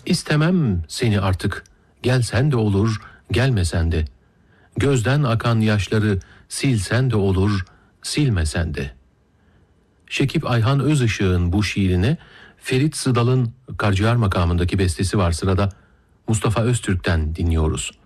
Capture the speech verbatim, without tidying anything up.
İstemem seni artık, gelsen de olur, gelmesen de. Gözden akan yaşları silsen de olur, silmesen de. Şekip Ayhan Özışık'ın bu şiirine Ferit Sıdal'ın Karciğer makamındaki bestesi var sırada. Mustafa Öztürk'ten dinliyoruz.